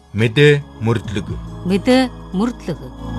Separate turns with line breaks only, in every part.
Мэдээ мөрдлөг.
Мэдээ мөрдлөг.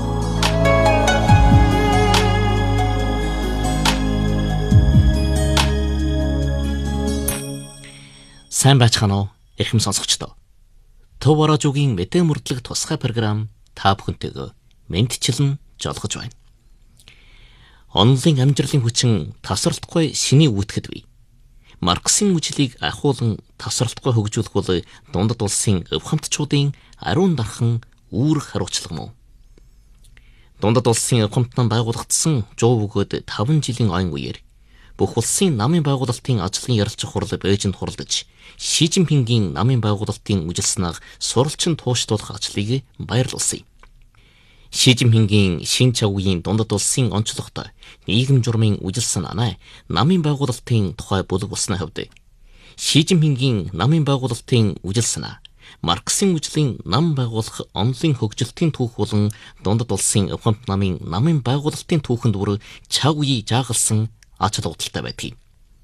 Сайн байцгаана уу? Эрхэм сонсогчдоо. Төв Борожуугийн мэдээ мөрдлөг тусгай програм та бүхэнтэйгээ мэдчилэн жолгож байна. Онлын амжилтын хүчин тасралтгүй шиний үүтгэд бий. Марксийн мужлыг ахуулан тасралтгүй хөгжүүлэх бол дундад улсын өв хамтчуудын ариун дархан үүрэг хариуцлага мөн. Дундад улсын өв хамтнан байгуулагдсан 100 бөгөөд 5 жилийн ойн үеэр бүх улсын намын байгуулалтын ажлын ярилцах хурал Бээжинд хуралдаж Ши Жинпингийн намын байгуулалтын үжилснаг суралцсан тууштуулах ажлыг баярлуулсан. Ши Жинпингийн шин чавгийн дундад улсын онцлогтой нийгэм журмын үжилсэн анаа намын байгуулалтын тухай бүлэг болсны хувьд Ши Жинпингийн намын байгуулалтын үжилсэн Марксийн үжлийн нам байгуулах онлын хөгжилтийн түүх болон дундад улсын өв хамт намын байгуулалтын түүхэнд бүр чав үе жаагалсан ач холбогдолтой байдаг.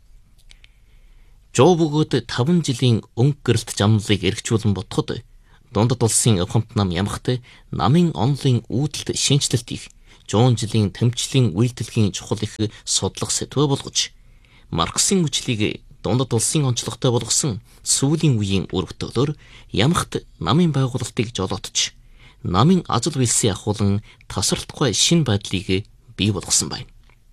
100 бөгөөд 5 жилийн өнгө гэрэлт замлыг эргчүүлэн бодоход дундад улсын өв хамт нам ямагт намын онлын үүдэлт шинжилэлт их 100 жилийн тэмцлийн үйлдэлхийн чухал их судлах сэтвэ болгож Марксийн үжлийг дундад улсын онцлогтой болгосон сүүлийн үеийн үр бүтээлээр ямагт намын байгуулалтыг жолоотч намын ажил үйлсийн ахуулан тасралтгүй шин байдлыг бий болгосон байна.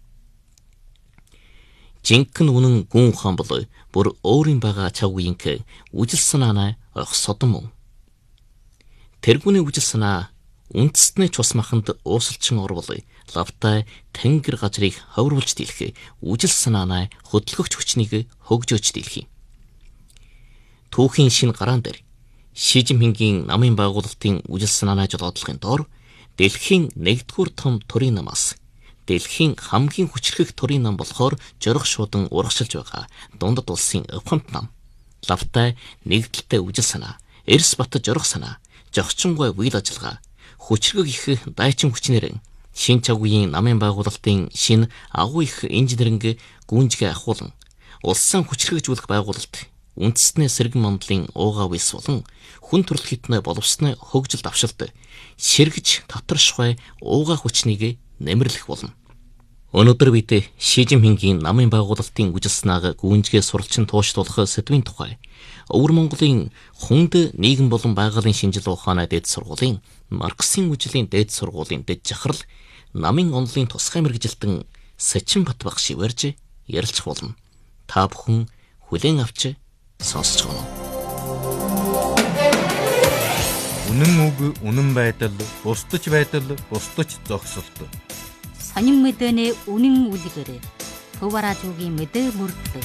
Жинхэнэ үнэн гүн ухаан бол бүр өөрийн байгаа чав үеийнх үжилсэн анаа ойх содон мөн. Тэргүүний үжилсэн үндэстний цус маханд уусалчин орвол лавтай тэнгэр газрыг ховруулж дийлэх үжилсэн анаа хөдөлгөгч хүчнийг хөгжөөж дийлэх. Түүхийн шин гараан дээр Ши Жинпингийн намын байгуулалтын үжилсэн анаа жолоодлогын доор дэлхийн 1-р том төрийн намаас дэлхийн хамгийн хүчрхэг төрийн нам болохоор жорох шуудан урагшилж байгаа дундад улсын өв хамт нам лавтай нэгдэлтэй үжил санаа, эрс бат жорох санаа, жогчингой үйл ажиллагаа, хүчрхэг их дайчин хүчнэрэн шин чавгийн намын байгуулалтын шин агуу их инженеринг гүнжгээ ахуулан улсын хүчрхэгжүүлэх байгуулалт үндэстний сэргэн мандлын уугаа вис болон хүн төрөл хитнэ боловсны хөгжил давшилт сэргэж татаршгүй уугаа хүчнийг нэмэрлэх болно. Өнөөдөр бид Ши Жинпингийн намын байгуулалтын үжилснаг гүнжгээ суралцсан тууштуулах сэдвийн тухай Өвөр Монголын хүнд нийгэм болон байгалийн шинжил ухааны дээд сургуулийн Марксийн үжлийн дээд сургуулийн дэд жахрал намын онлын тусгай мэргэжилтэн Сэчин Батбаг шивэрж ярилцах болно. Та бүхэн хүлээн авч сонсож байна.
Үнэн үг, үнэн байдал, бусдаж байдал, бусдаж зогсолт.
Сонин мэдээний үнэн үлгэр Төв Борожуугийн мэдээ мөрдлөг.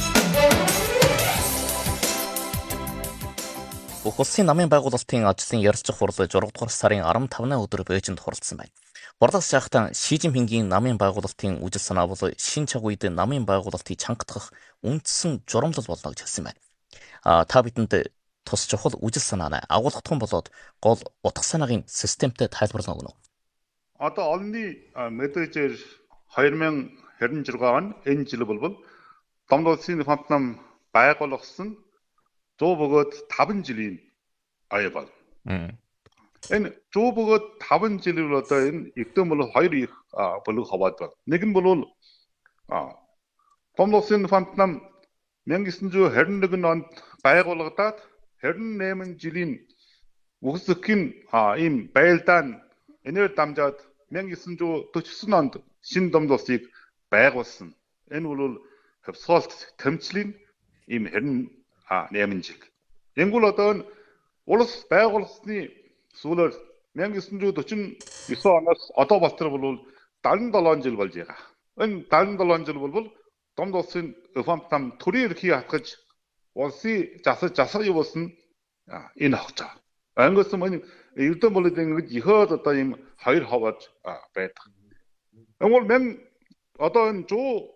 Бүх улсын намын байгуулалтын ажлын ярилцах хурал 6 дугаар сарын 15-ны өдөр Бээжинд хуралдсан байна. Борлогч шахтан Ши Жинпингийн намын байгуулалтын үжил санаа бол шин чаг үед намын байгуулалтыг чангатгах үндсэн журамлал болно гэж хэлсэн байна. Та бидэнд тус чухал үжил санааны агуулгатхан болоод гол утга санаагийн системтэй тайлбарлана өгнө.
Одоо олонний мэдээжээр 2026 он энэ жил бол дундад улсын хамт нам байгуулагдсан 100 бөгөөд 5 жилийн ая бол. Энэ 100 бөгөөд 5 жил бол одоо энэ эвдэн бол хоёр их бүлэг хаваад байна. Нэг нь бол дундад улсын хамт нам 1921 онд байгуулагдаад 28 жилийн үхсэхийн ийм байлдаан энээр дамжаад 1949 онд шинэ дундад улсыг байгуулсан. Энэ бол хөвсгөлт тэмцлийн ийм 28 жил. Энгүүл одоо улс байгуулсны сүүлээр 1949 оноос одоо болтор бол 77 жил болж байгаа. Энэ 77 жил бол дундад улсын өв хамт нам төрийн эрхийг хатгаж улсын засаг явуулсан энэ хогцоо. Ангиус мань эрдэн болоод ингэж ихөөд одоо ийм хоёр хаваад байдаг. Энгүүл мен одоо энэ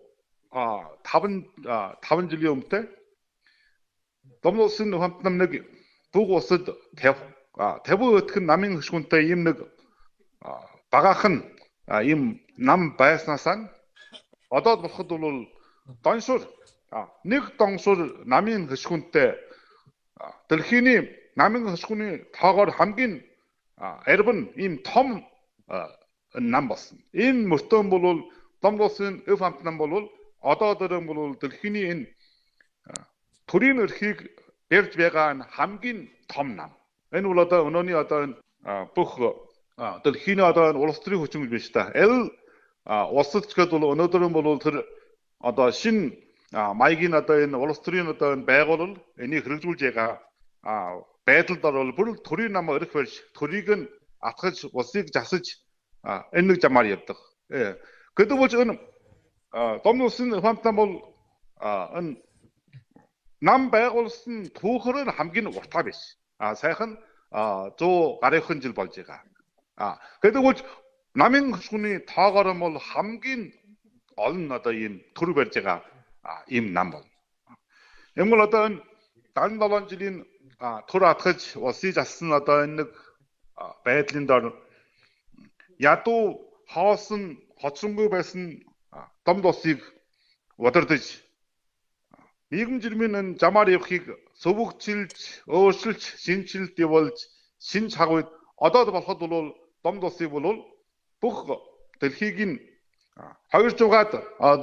5 жилийн өмнөд дундад улсын өв хамт нам нэг бүг улсад 50 өтгөн намын хөшгүнтэй ийм нэг багаахан ийм нам байснаас одоо болоход бол доншуур нэг доншуур намын хөшгүнтэй дэлхийн 남은 хөшгүний тоогоор хамгийн эрбэн ийм том нам болсон. Энэ мөртөө бол том улсын өв хамт нам бол одоо дөрөн бол дэлхийн энэ төрийн эрхийг барьж байгаа хамгийн том нам. Энэ бол одоо өнөөний одоо энэ бүх дэлхийн одоо улс төрийн хүчин биш та. улсад ч гэдэг бол өнөөдөр бол тэр одоо шин маягийн одоо энэ улс төрийн одоо энэ байгуулал энийг хэрэгжүүлж байгаа байдалд бол бүр төрийн нам өрх барьж төрийг нь атгаж улсыг засаж энэ нэг замаар явдаг. Гэдэг бол энэ том улсын хамтан бол энэ нам байгуулсан түүхээр нь хамгийн уртаа биш. Сайхан 100 гаруйхан жил болж байгаа. Гэдэг бол намын хөшгүний тоогоор бол хамгийн олон одоо ийм төр барьж байгаа ийм нам бол. Энэ бол одоо энэ 77 жилийн төр атгаж улсыг зассан одоо энэ нэг байдлын дор ядуу хоосон хоцронгүй байсан том улсыг удирдах нийгэм жирмийн энэ замаар явахыг сөвөгчилж, өөрчилж, шинжилж явуулж, шинж хагвд одоо болоход бол том улсыг бол бүх дэлхийг нь 200-аад